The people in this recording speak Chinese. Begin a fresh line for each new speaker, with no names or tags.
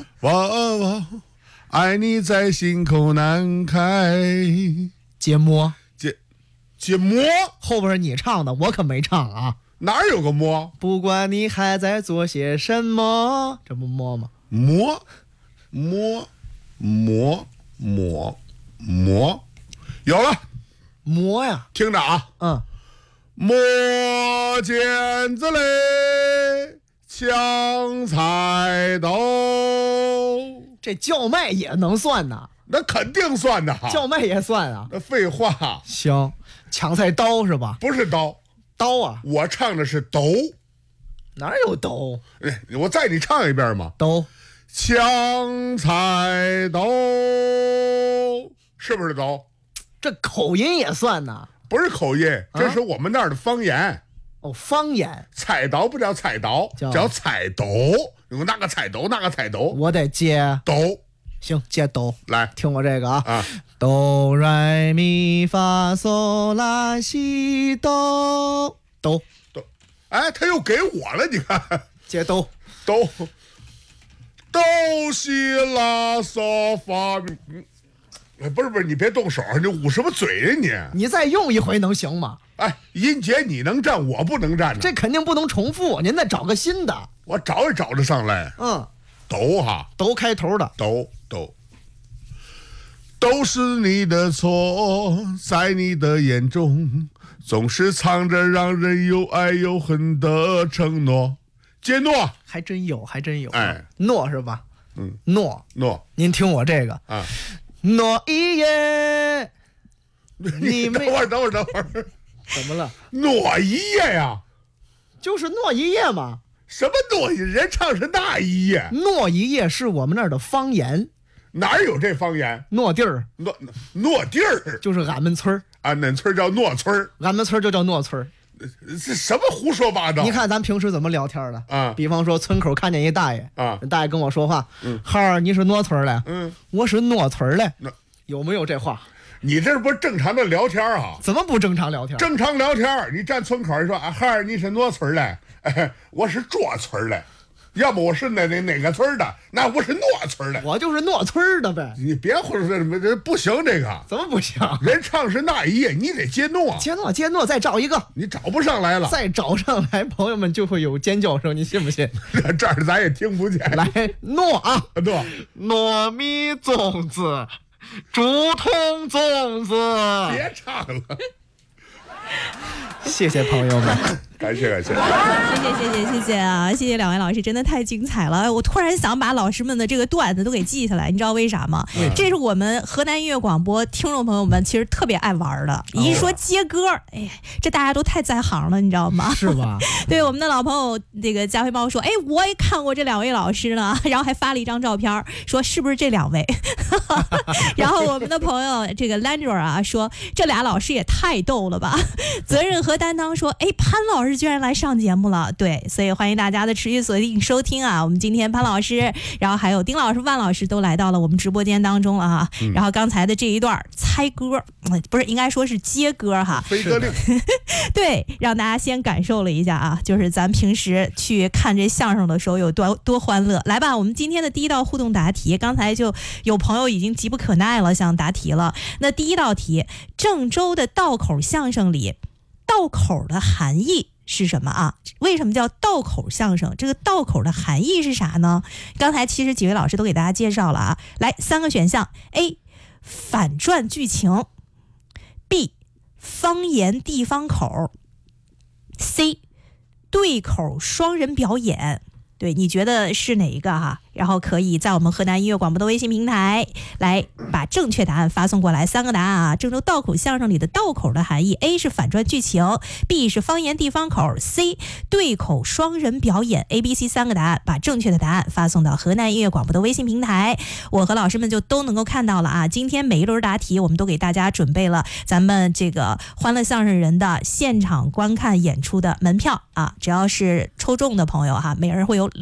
我爱你在心口难开。
芥末，
芥末
后边是你唱的，我可没唱啊。
哪有个摸？
不管你还在做些什么，这不摸吗？
摸，有了，
摸呀，
听着啊，磨剪子嘞，抢菜刀。
这叫卖也能算呐？
那肯定算的，
叫卖也算啊？
那废话。
行，抢菜刀是吧？
不是刀，
刀啊！
我唱的是斗，
哪有斗？
我再你唱一遍嘛。
斗，
抢菜刀，是不是斗？
这口音也算呐？
不是口音，这是我们那儿的方言。
哦，方言。
菜刀不叫菜刀，叫菜斗。有那个菜斗，那个菜斗。
我得接
斗。
行，接斗。
来，
听我这个啊。哆来咪发嗦拉西哆哆。
哎，他又给我了，你看。
接哆。
哆西拉嗦发咪。不是，你别动手，你捂什么嘴呀你？
你再用一回能行吗？
哎，音节你能站，我不能站。
这肯定不能重复，您再找个新的。
我找也找得上来。斗哈，
斗开头的。
斗都是你的错，在你的眼中总是藏着让人又爱又恨的承诺。接诺，
还真有。
哎，
诺是吧？诺。您听我这个
啊。
诺一夜，你
等会儿，怎
么了？
诺一夜呀，
就是诺一夜嘛。
什么诺一夜？人唱是那一夜。
诺一夜是我们那儿的方言。
哪有这方言？
诺地儿，
诺地儿
就是俺们村
啊，恁村叫诺村，
俺们村就叫诺村。
这什么胡说八道？
你看咱平时怎么聊天的
啊？
比方说村口看见一大爷
啊，
大爷跟我说话，孩儿你是诺村的？我是诺村的。有没有这话？
你这不是正常的聊天啊？
怎么不正常聊天？
正常聊天，你站村口说啊，孩儿你是诺村的，我是卓村的，要么我是哪个村的，那我是诺村的，
我就是诺村的呗。
你别胡说什么，这不行，这个
怎么不行？
人唱是那一夜，你得接诺，
接诺，再找一个，
你找不上来了，
再找上来，朋友们就会有尖叫声，你信不信？
这儿咱也听不见。
来，诺啊，
糯
米粽子，竹筒粽子，
别唱了。
谢谢朋友们，
感谢
谢谢啊！谢谢两位老师，真的太精彩了。我突然想把老师们的这个段子都给记下来，你知道为啥吗？这是我们河南音乐广播听众朋友们其实特别爱玩的。一说接歌，哎，这大家都太在行了，你知道吗？
是吧？
对，我们的老朋友这个加菲猫说，哎，我也看过这两位老师呢，然后还发了一张照片，说是不是这两位？然后我们的朋友这个 Landro 啊说，这俩老师也太逗了吧！责任和担当说，哎，潘老师居然来上节目了，对，所以欢迎大家的持续锁定收听啊！我们今天潘老师，然后还有丁老师、万老师都来到了我们直播间当中了哈。然后刚才的这一段猜歌，不是应该说是接歌哈，
飞歌令，
对，让大家先感受了一下啊，就是咱平时去看这相声的时候有多欢乐。来吧，我们今天的第一道互动答题，刚才就有朋友已经急不可耐了，想答题了。那第一道题，郑州的道口相声里，道口的含义是什么啊？为什么叫道口相声？这个道口的含义是啥呢？刚才其实几位老师都给大家介绍了啊。来，3个选项 ：A. 反转剧情 ；B. 方言地方口 ；C. 对口双人表演。对，你觉得是哪一个哈？然后可以在我们河南音乐广播的微信平台来把正确答案发送过来。3个答案啊，郑州道口相声里的道口的含义 ：A 是反转剧情 ，B 是方言地方口 ，C 对口双人表演。A、B、C 3个答案，把正确的答案发送到河南音乐广播的微信平台，我和老师们就都能够看到了啊。今天每一轮答题，我们都给大家准备了咱们这个欢乐相声人的现场观看演出的门票啊，只要是抽中的朋友哈，每人会有